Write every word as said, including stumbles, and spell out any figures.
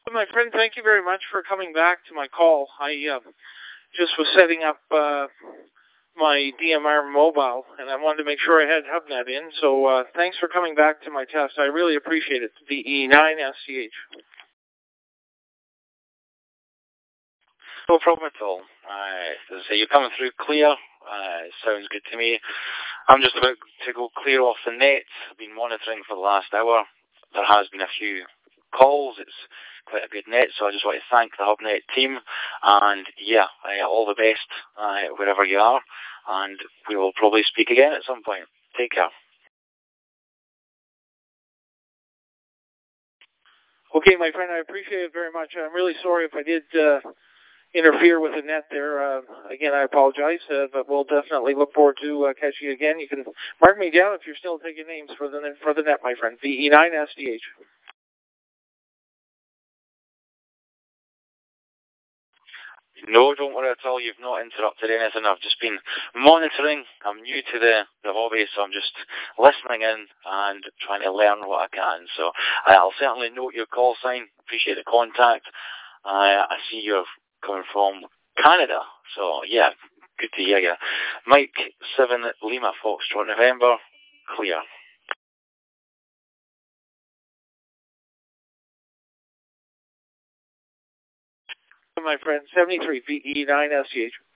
My friend, thank you very much for coming back to my call. I uh, just was setting up uh, my D M R mobile, and I wanted to make sure I had HubNet in, so uh, thanks for coming back to my test. I really appreciate it. V E nine S C H. No problem at all. Uh, as I say, you're coming through clear. Uh, sounds good to me. I'm just about to go clear off the net. I've been monitoring for the last hour. There has been a few calls. It's quite a good net, so I just want to thank the HubNet team. And yeah, uh, all the best uh, wherever you are. And we will probably speak again at some point. Take care. Okay, my friend, I appreciate it very much. I'm really sorry if I did uh, interfere with the net there. Uh, again, I apologize, uh, but we'll definitely look forward to uh, catching you again. You can mark me down if you're still taking names for the for the net, my friend. V E nine S D H. No, don't worry at all. You've not interrupted anything. I've just been monitoring. I'm new to the, the hobby, so I'm just listening in and trying to learn what I can. So uh, I'll certainly note your call sign. Appreciate the contact. Uh, I see you're coming from Canada. So, yeah, good to hear you. Mike seven Lima Foxtrot November. Clear. My friend, seventy-three V E nine S D H.